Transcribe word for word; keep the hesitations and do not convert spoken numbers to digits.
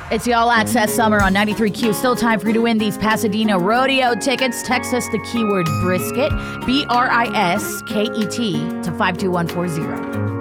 It's the All Access Summer on ninety-three Q. Still time for you to win these Pasadena Rodeo tickets. Text us the keyword brisket, B R I S K E T, to five two one four zero.